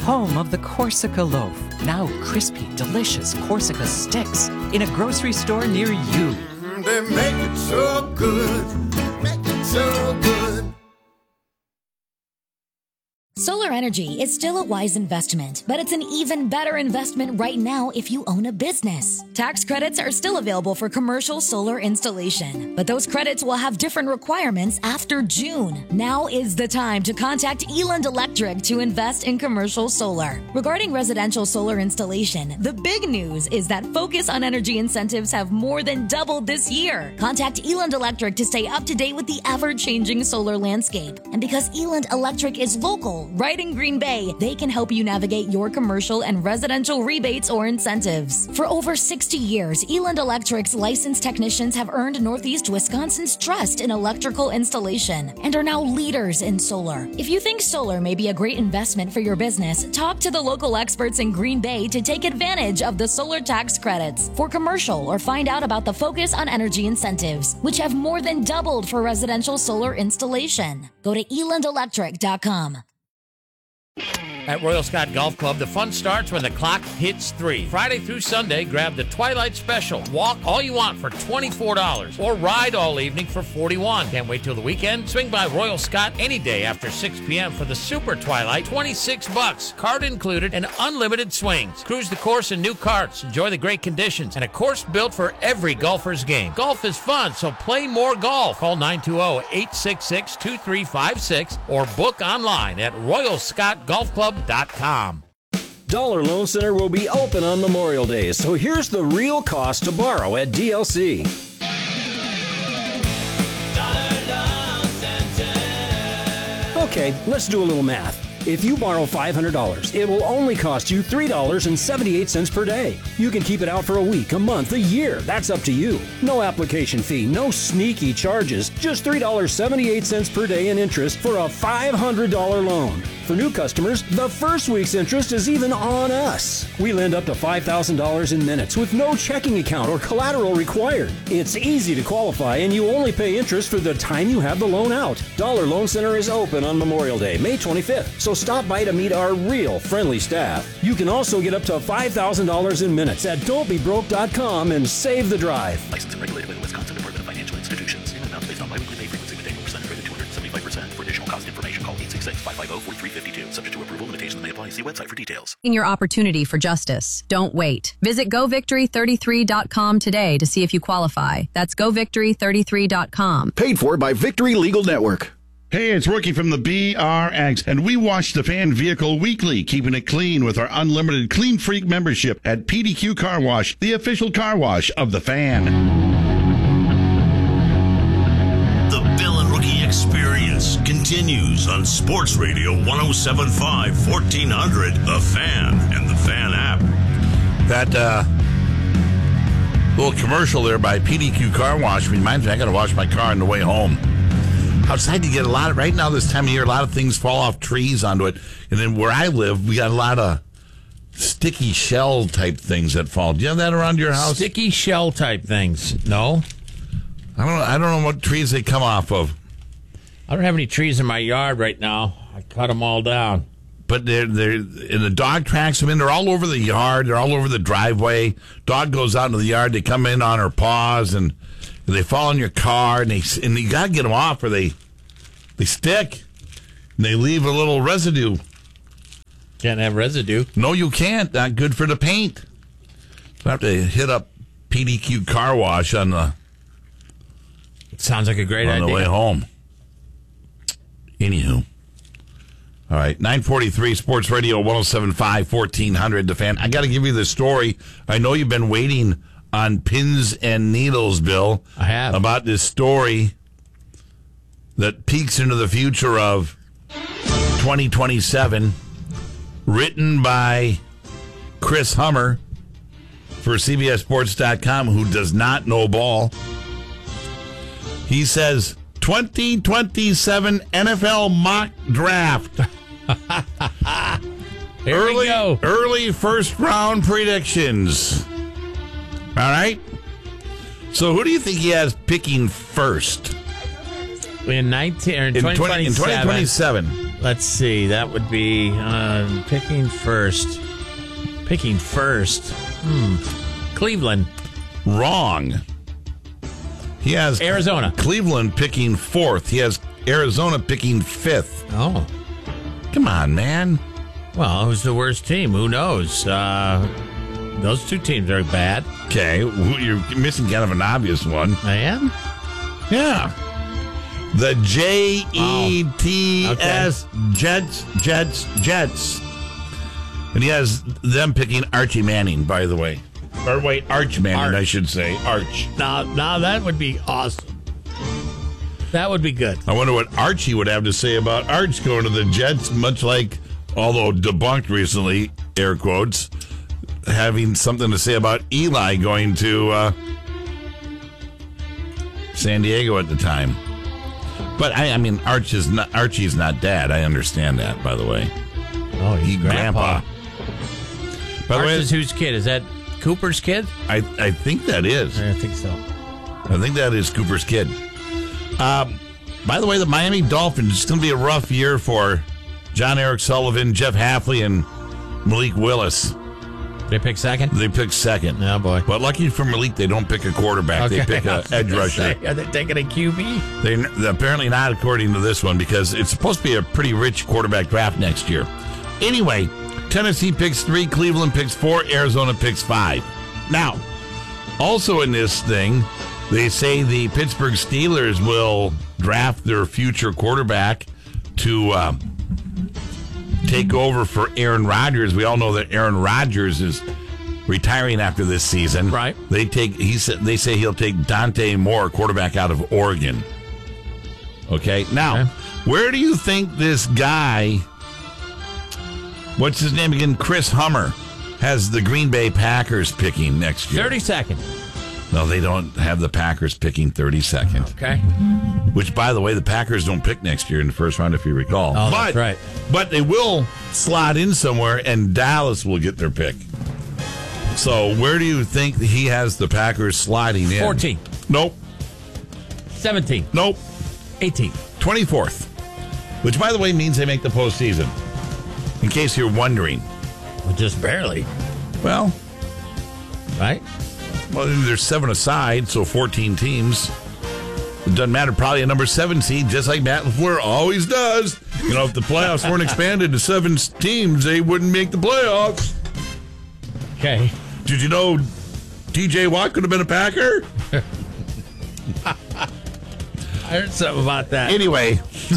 home of the Corsica loaf. Now crispy, delicious Corsica sticks in a grocery store near you. They make it so good, make it so good. Solar energy is still a wise investment, but it's an even better investment right now if you own a business. Tax credits are still available for commercial solar installation, but those credits will have different requirements after June. Now is the time to contact Eland Electric to invest in commercial solar. Regarding residential solar installation, the big news is that Focus on Energy incentives have more than doubled this year. Contact Eland Electric to stay up to date with the ever-changing solar landscape. And because Eland Electric is local, right in Green Bay, they can help you navigate your commercial and residential rebates or incentives. For over 60 years, Eland Electric's licensed technicians have earned Northeast Wisconsin's trust in electrical installation and are now leaders in solar. If you think solar may be a great investment for your business, talk to the local experts in Green Bay to take advantage of the solar tax credits for commercial or find out about the Focus on Energy incentives, which have more than doubled for residential solar installation. Go to elandelectric.com. At Royal Scott Golf Club, the fun starts when the clock hits 3. Friday through Sunday, grab the Twilight Special. Walk all you want for $24 or ride all evening for $41. Can't wait till the weekend? Swing by Royal Scott any day after 6 p.m. for the Super Twilight, $26. Card included and unlimited swings. Cruise the course in new carts. Enjoy the great conditions and a course built for every golfer's game. Golf is fun, so play more golf. Call 920-866-2356 or book online at royalscottgolfclub.com. Dollar Loan Center will be open on Memorial Day, so here's the real cost to borrow at DLC. Okay, let's do a little math. If you borrow $500, it will only cost you $3.78 per day. You can keep it out for a week, a month, a year. That's up to you. No application fee, no sneaky charges, just $3.78 per day in interest for a $500 loan. For new customers, the first week's interest is even on us. We lend up to $5,000 in minutes with no checking account or collateral required. It's easy to qualify, and you only pay interest for the time you have the loan out. Dollar Loan Center is open on Memorial Day, May 25th, so stop by to meet our real friendly staff. You can also get up to $5,000 in minutes at don'tbebroke.com and save the drive. Licensed and regulated by the Wisconsin Department of Financial Institutions. Payment amounts based on biweekly pay frequency with annual percentage rate of 275%. For additional cost information, call 866-550-4352. Subject to approval, limitations may apply. See website for details. Your opportunity for justice. Don't wait. Visit govictory33.com today to see if you qualify. That's govictory33.com. Paid for by Victory Legal Network. Hey, it's Rookie from the BRX, and we wash the fan vehicle weekly, keeping it clean with our unlimited Clean Freak membership at PDQ Car Wash, the official car wash of the Fan. The Bill and Rookie Experience continues on Sports Radio 107.5, 1400, The Fan, and the Fan app. That little commercial there by PDQ Car Wash reminds me I got to wash my car on the way home. Outside, you get a lot of, right now this time of year, a lot of things fall off trees onto it. And then where I live, we got a lot of sticky shell type things that fall. Do you have that around your house? Sticky shell type things. No. I don't know what trees they come off of. I don't have any trees in my yard right now. I cut them all down. But they're and the dog tracks them in. They're all over the yard. They're all over the driveway. Dog goes out into the yard. They come in on her paws and they fall in your car, and you got to get them off, or they stick, and they leave a little residue. Can't have residue. No, you can't. Not good for the paint. So I have to hit up PDQ Car Wash on the. It sounds like a great idea. On the way home. Anywho. All right, 943 Sports Radio 107.5, 1400, The Fan. I got to give you the story. I know you've been waiting on pins and needles, Bill. I have. About this story that peeks into the future of 2027, written by Chris Hummer for CBSSports.com, who does not know ball. He says, 2027 NFL mock draft. Here we go. Early first round predictions. All right. So who do you think he has picking first? In 2027. Let's see. That would be picking first. Cleveland. Wrong. He has Arizona. Cleveland picking 4th. He has Arizona picking 5th. Oh. Come on, man. Well, who's the worst team? Who knows? Those two teams are bad. Okay, you're missing kind of an obvious one. I am? Yeah. The Jets, Jets. And he has them picking Archie Manning, by the way. Or wait, Arch Manning, I should say. Arch. Now that would be awesome. That would be good. I wonder what Archie would have to say about Arch going to the Jets, much like, although debunked recently, air quotes, having something to say about Eli going to San Diego at the time. But I mean, Archie's not dad. I understand that, by the way. Oh, he's grandpa. By the way, is whose kid? Is that Cooper's kid? I think that is. I think so. I think that is Cooper's kid. By the way, the Miami Dolphins, it's going to be a rough year for John Eric Sullivan, Jeff Hafley, and Malik Willis. They pick second? They pick second. Oh, boy. But lucky for Malik, they don't pick a quarterback. Okay. They pick an edge rusher. Are they taking a QB? They're apparently not, according to this one, because it's supposed to be a pretty rich quarterback draft next year. Anyway, Tennessee picks 3, Cleveland picks 4, Arizona picks 5. Now, also in this thing, they say the Pittsburgh Steelers will draft their future quarterback to take over for Aaron Rodgers. We all know that Aaron Rodgers is retiring after this season. Right. They say he'll take Dante Moore, quarterback out of Oregon. Okay. Now, where do you think this guy, what's his name again? Chris Hummer, has the Green Bay Packers picking next year? 32nd. No, they don't have the Packers picking 32nd. Okay. Which, by the way, the Packers don't pick next year in the first round, if you recall. Oh, that's right. But they will slot in somewhere, and Dallas will get their pick. So where do you think he has the Packers sliding in? 14. Nope. 17. Nope. 18. 24th. Which, by the way, means they make the postseason. In case you're wondering. Well, just barely. Well. Right? Well, there's 7 aside, so 14 teams. It doesn't matter. Probably a number 7 seed, just like Matt LaFleur always does. You know, if the playoffs weren't expanded to 7 teams, they wouldn't make the playoffs. Okay. Did you know TJ Watt could have been a Packer? I heard something about that. Anyway.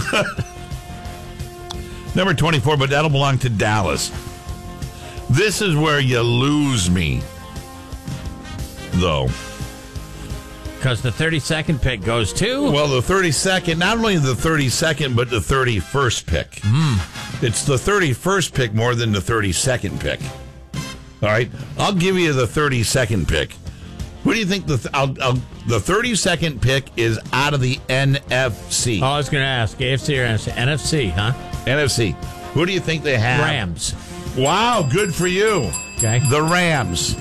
Number 24, but that'll belong to Dallas. This is where you lose me, though. Because the 32nd pick goes to? Well, the 32nd, not only the 32nd, but the 31st pick. It's the 31st pick more than the 32nd pick. All right? I'll give you the 32nd pick. Who do you think the 32nd pick is out of the NFC? Oh, I was going to ask, AFC or NFC? NFC, huh? NFC. Who do you think they have? Rams. Wow, good for you. Okay. The Rams.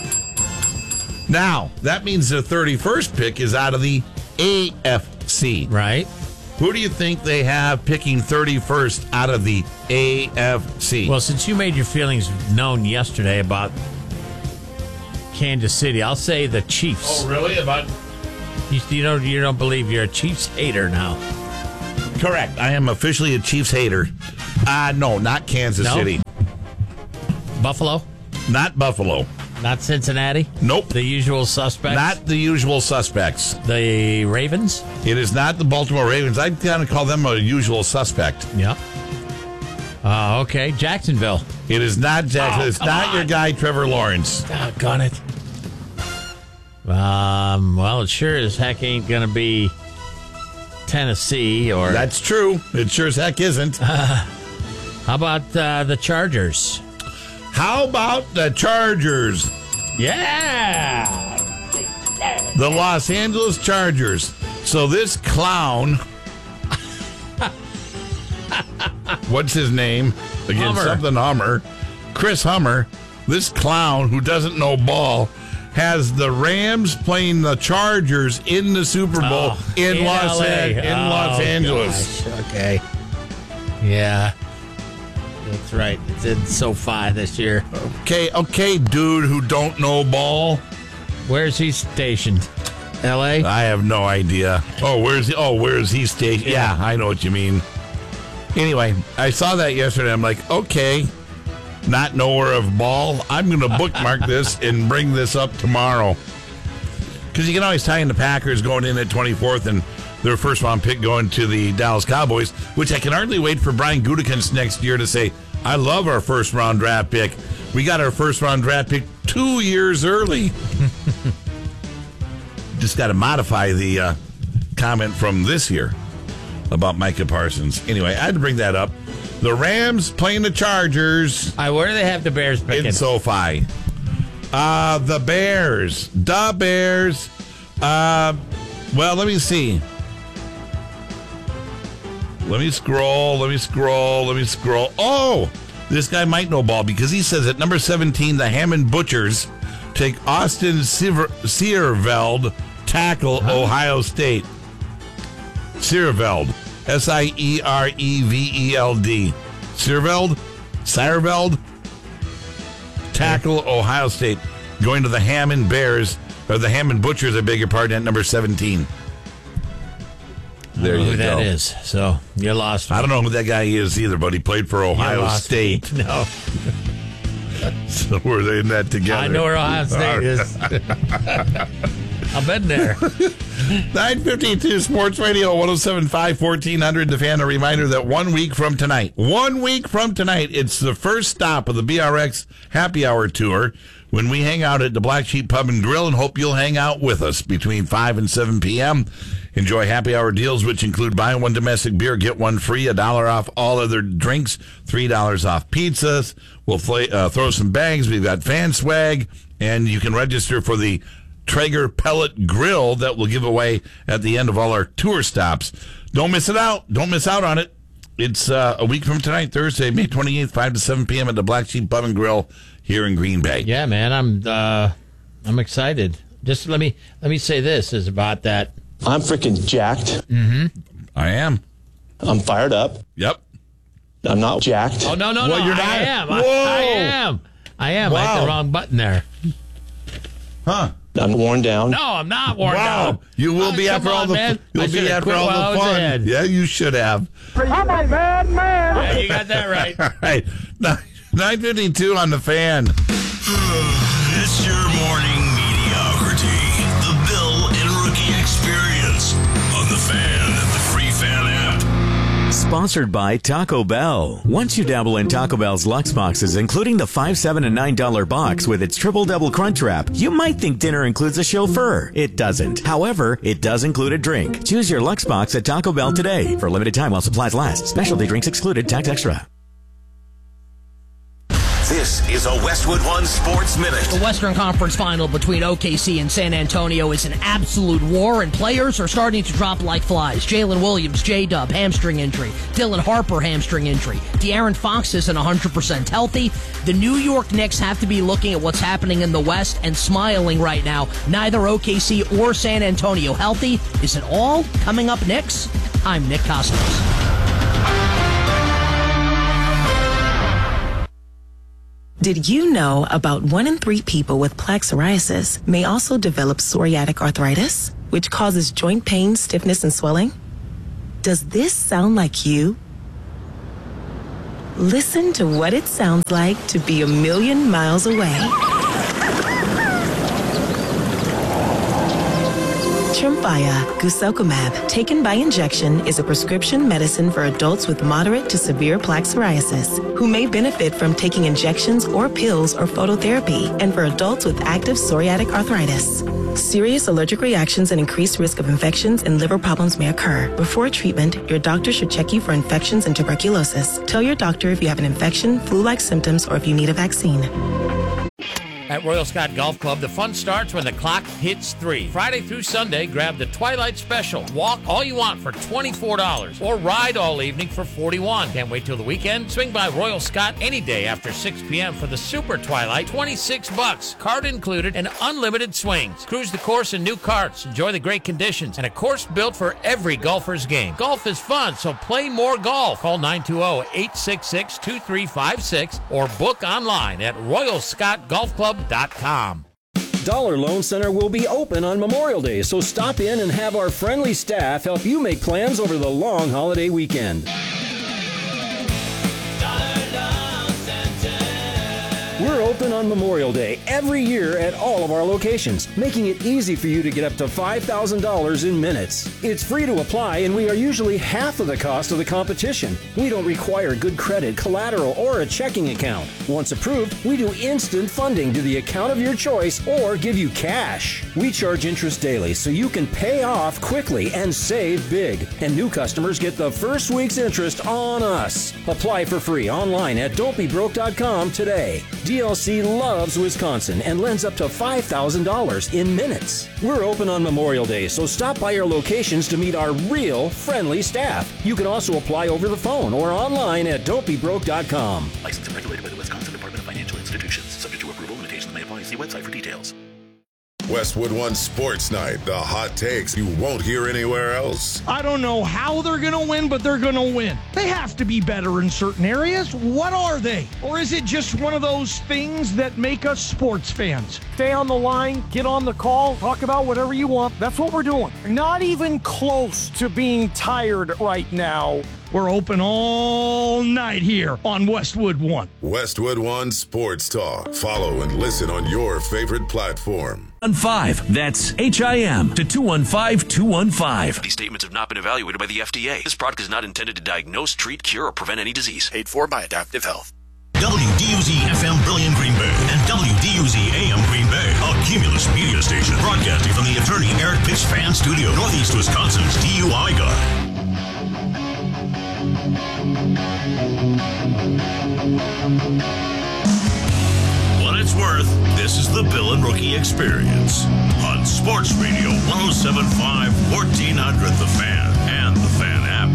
Now, that means the 31st pick is out of the AFC. Right. Who do you think they have picking 31st out of the AFC? Well, since you made your feelings known yesterday about Kansas City, I'll say the Chiefs. Oh, really? About you don't believe you're a Chiefs hater now. Correct. I am officially a Chiefs hater. No, not Kansas City. Buffalo? Not Buffalo. Not Cincinnati? Nope. The usual suspects? Not the usual suspects. The Ravens? It is not the Baltimore Ravens. I kind of call them a usual suspect. Yeah. Okay. Jacksonville. It is not Jacksonville. It's not your guy, Trevor Lawrence. Doggone it. Well, it sure as heck ain't going to be Tennessee or... That's true. It sure as heck isn't. How about the Chargers? How about the Chargers? Yeah! The Los Angeles Chargers. So this clown... What's his name? Again, something Hummer. Chris Hummer. This clown who doesn't know ball has the Rams playing the Chargers in the Super Bowl in Los Angeles. Gosh. Okay. Yeah. That's right. It's in SoFi this year. Okay, dude who don't know ball. Where's he stationed? L.A.? I have no idea. Where is he stationed? Yeah, I know what you mean. Anyway, I saw that yesterday. I'm like, okay, not knower of ball. I'm going to bookmark this and bring this up tomorrow. Because you can always tie in the Packers going in at 24th and their first-round pick going to the Dallas Cowboys, which I can hardly wait for Brian Gutekunst next year to say, I love our first-round draft pick. We got our first-round draft pick 2 years early. Just got to modify the comment from this year about Micah Parsons. Anyway, I had to bring that up. The Rams playing the Chargers. Where do they have the Bears picking? In SoFi. The Bears. Well, let me see. Let me scroll. Oh, this guy might know ball because he says at number 17, the Hammond Butchers take Austin Sierveld, tackle, Ohio State. Sierveld. Siereveld. Sierveld, tackle, Ohio State. Going to the Hammond Bears, or the Hammond Butchers, I beg your pardon, at number 17. There you go. Who that is. So you're lost. I don't know who that guy is either, but he played for Ohio State. No. So were they in that together? I know where Ohio State is. I've been there. 952 Sports Radio 107.5 1400. The Fan. A reminder that 1 week from tonight, it's the first stop of the BRX Happy Hour Tour when we hang out at the Black Sheep Pub and Grill, and hope you'll hang out with us between 5 and 7 p.m. Enjoy happy hour deals, which include buy one domestic beer, get one free, $1 off all other drinks, $3 off pizzas. We'll throw some bags. We've got fan swag, and you can register for the Traeger pellet grill that we'll give away at the end of all our tour stops. Don't miss it out. Don't miss out on it. It's a week from tonight, Thursday, May 28th, 5 to 7 p.m. at the Black Sheep Pub and Grill here in Green Bay. Yeah, man, I'm excited. Just let me say this is about that. I'm freaking jacked. Mm-hmm. I am. I'm fired up. Yep. I'm not jacked. Oh, no. You're not. I am. Whoa. I am. Wow. I hit the wrong button there. Huh. I'm worn down. No, I'm not worn down. You will be after all the man. You'll be after all the fun. Yeah, you should have. I'm a bad man. Yeah, you got that right. All right. 952 on the Fan. It's your morning mediocrity. The Bill and Rookie Experience on the Fan and the Free Fan app. Sponsored by Taco Bell. Once you dabble in Taco Bell's Lux boxes, including the $5, $7, and $9 box with its triple-double crunch wrap, you might think dinner includes a chauffeur. It doesn't. However, it does include a drink. Choose your Lux box at Taco Bell today. For a limited time while supplies last. Specialty drinks excluded. Tax extra. This is a Westwood One Sports Minute. The Western Conference Final between OKC and San Antonio is an absolute war, and players are starting to drop like flies. Jalen Williams, J-Dub, hamstring injury. Dylan Harper, hamstring injury. De'Aaron Fox isn't 100% healthy. The New York Knicks have to be looking at what's happening in the West and smiling right now. Neither OKC or San Antonio healthy. Is it all coming up Knicks? I'm Nick Cosmos. Did you know about 1 in 3 people with plaque psoriasis may also develop psoriatic arthritis, which causes joint pain, stiffness, and swelling? Does this sound like you? Listen to what it sounds like to be a million miles away. Tremfya guselkumab, taken by injection, is a prescription medicine for adults with moderate to severe plaque psoriasis who may benefit from taking injections or pills or phototherapy, and for adults with active psoriatic arthritis. Serious allergic reactions and increased risk of infections and liver problems may occur. Before treatment, your doctor should check you for infections and tuberculosis. Tell your doctor if you have an infection, flu-like symptoms, or if you need a vaccine. At Royal Scott Golf Club, the fun starts when the clock hits 3. Friday through Sunday, grab the Twilight Special. Walk all you want for $24 or ride all evening for $41. Can't wait till the weekend? Swing by Royal Scott any day after 6 p.m. for the Super Twilight, $26. Card included and unlimited swings. Cruise the course in new carts. Enjoy the great conditions and a course built for every golfer's game. Golf is fun, so play more golf. Call 920-866-2356 or book online at royalscottgolfclub.com. Dollar Loan Center will be open on Memorial Day, so stop in and have our friendly staff help you make plans over the long holiday weekend. We're open on Memorial Day every year at all of our locations, making it easy for you to get up to $5,000 in minutes. It's free to apply, and we are usually half of the cost of the competition. We don't require good credit, collateral, or a checking account. Once approved, we do instant funding to the account of your choice or give you cash. We charge interest daily so you can pay off quickly and save big. And new customers get the first week's interest on us. Apply for free online at don'tbebroke.com today. DLC loves Wisconsin and lends up to $5,000 in minutes. We're open on Memorial Day, so stop by our locations to meet our real friendly staff. You can also apply over the phone or online at don'tbebroke.com. Licensed and regulated by the Wisconsin Department of Financial Institutions. Subject to approval, limitations may apply. See website for details. Westwood One Sports Night. The hot takes you won't hear anywhere else. I don't know how they're going to win, but they're going to win. They have to be better in certain areas. What are they? Or is it just one of those things that make us sports fans? Stay on the line, get on the call, talk about whatever you want. That's what we're doing. Not even close to being tired right now. We're open all night here on Westwood One. Westwood One Sports Talk. Follow and listen on your favorite platform. 15. That's HIM to 215-215. These statements have not been evaluated by the FDA. This product is not intended to diagnose, treat, cure, or prevent any disease. Paid for by Adaptive Health. WDUZ-FM Brilliant Green Bay and WDUZ-AM Green Bay, a Cumulus media station broadcasting from the attorney Eric Pitts Fan Studio, Northeast Wisconsin's DUI guy. What it's worth, this is the Bill and Rookie Experience on Sports Radio 107.5, 1400 The Fan and The Fan app.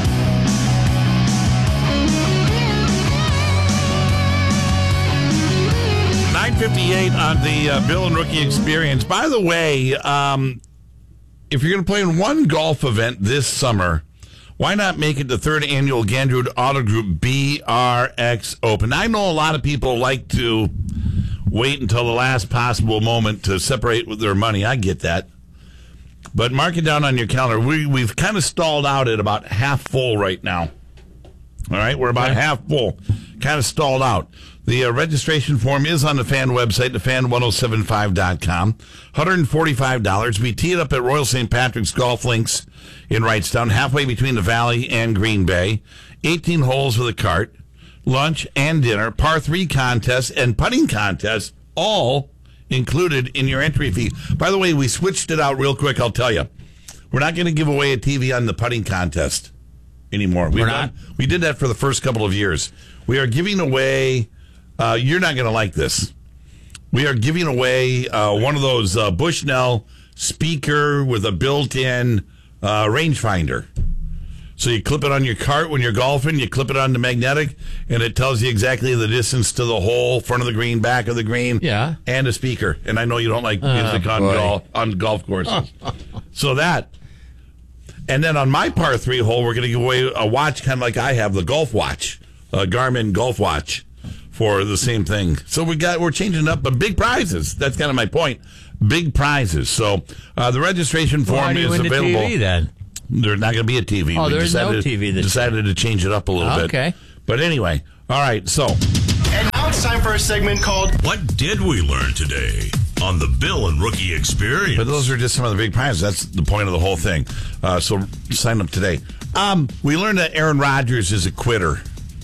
.958 on the Bill and Rookie Experience. By the way, if you're going to play in one golf event this summer, why not make it the third annual Gandrud Auto Group BRX Open? I know a lot of people like to wait until the last possible moment to separate with their money. I get that. But mark it down on your calendar. We've kind of stalled out at about half full right now. All right, we're about half full. Kind of stalled out. The registration form is on the Fan website, thefan1075.com. $145. We tee it up at Royal St. Patrick's Golf Links in Wrightstown, halfway between the Valley and Green Bay. 18 holes with a cart, lunch and dinner, par 3 contest, and putting contest, all included in your entry fee. By the way, we switched it out real quick, I'll tell you. We're not going to give away a TV on the putting contest anymore. We did that for the first couple of years. We are giving away... you're not going to like this. We are giving away one of those Bushnell speaker with a built-in rangefinder. So you clip it on your cart when you're golfing, you clip it on the magnetic, and it tells you exactly the distance to the hole, front of the green, back of the green, and a speaker. And I know you don't like music on golf courses. So that. And then on my par 3 hole, we're going to give away a watch kind of like I have, the Golf Watch, a Garmin Golf Watch. For the same thing. So we're changing up, but big prizes. That's kind of my point. Big prizes. So the registration form is available. TV, then? There's not going to be a TV. Oh, there's no TV this decided to change it up a little bit. Okay. But anyway, all right, so. And now it's time for a segment called What Did We Learn Today? On the Bill and Rookie Experience. But those are just some of the big prizes. That's the point of the whole thing. So sign up today. We learned that Aaron Rodgers is a quitter.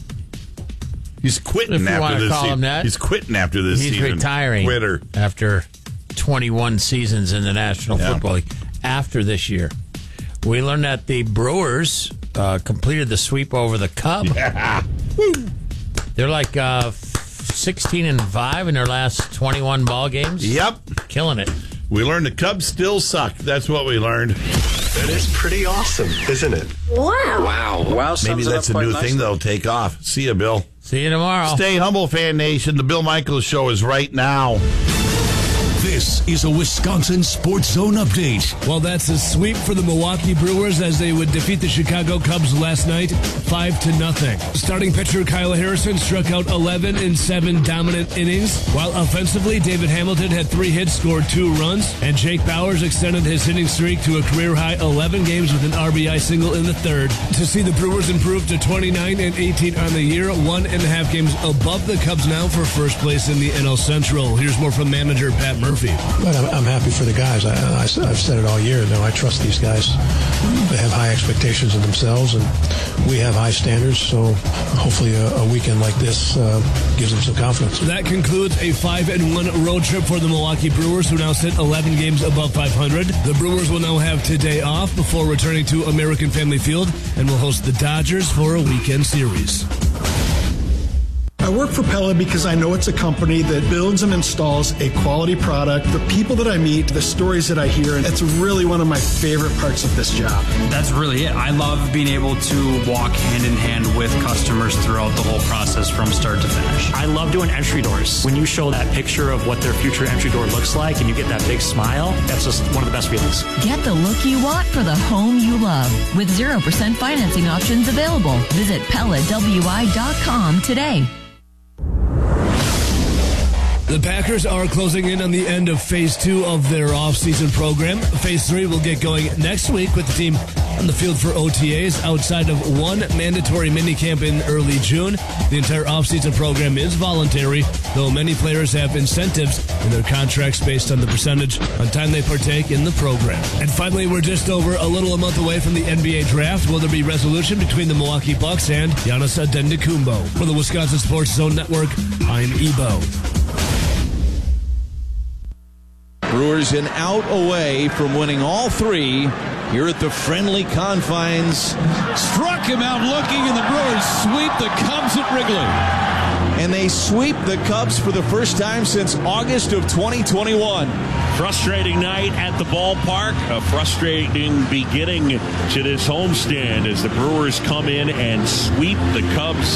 He's quitting after this season. He's quitting after this season. He's retiring. Quitter. After 21 seasons in the National Football League. After this year. We learned that the Brewers completed the sweep over the Cubs. Yeah. They're like 6 16-5 in their last 21 ball games. Yep. Killing it. We learned the Cubs still suck. That's what we learned. That is pretty awesome, isn't it? Wow. Maybe that's a new thing that'll take off. See you, Bill. See you tomorrow. Stay humble, Fan Nation. The Bill Michaels Show is right now. This is a Wisconsin Sports Zone update. Well, that's a sweep for the Milwaukee Brewers as they would defeat the Chicago Cubs last night 5-0. Starting pitcher Kyle Harrison struck out 11 in 7 dominant innings, while offensively David Hamilton had 3 hits, scored 2 runs, and Jake Bauers extended his hitting streak to a career-high 11 games with an RBI single in the third. To see the Brewers improve to 29-18 on the year, 1.5 games above the Cubs now for first place in the NL Central. Here's more from manager Pat Murphy. But I'm happy for the guys. I've said it all year. I trust these guys. They have high expectations of themselves, and we have high standards. So hopefully a weekend like this gives them some confidence. That concludes a 5-1 road trip for the Milwaukee Brewers, who now sit 11 games above 500. The Brewers will now have today off before returning to American Family Field and will host the Dodgers for a weekend series. I work for Pella because I know it's a company that builds and installs a quality product. The people that I meet, the stories that I hear, and it's really one of my favorite parts of this job. That's really it. I love being able to walk hand in hand with customers throughout the whole process from start to finish. I love doing entry doors. When you show that picture of what their future entry door looks like and you get that big smile, that's just one of the best feelings. Get the look you want for the home you love with 0% financing options available. Visit PellaWI.com today. The Packers are closing in on the end of Phase 2 of their offseason program. Phase 3 will get going next week with the team on the field for OTAs outside of one mandatory minicamp in early June. The entire offseason program is voluntary, though many players have incentives in their contracts based on the percentage on time they partake in the program. And finally, we're just over a month away from the NBA draft. Will there be resolution between the Milwaukee Bucks and Giannis Antetokounmpo? For the Wisconsin Sports Zone Network, I'm Ebo. Brewers an out away from winning all 3 here at the friendly confines. Struck him out looking, and the Brewers sweep the Cubs at Wrigley. And they sweep the Cubs for the first time since August of 2021. Frustrating night at the ballpark. A frustrating beginning to this homestand as the Brewers come in and sweep the Cubs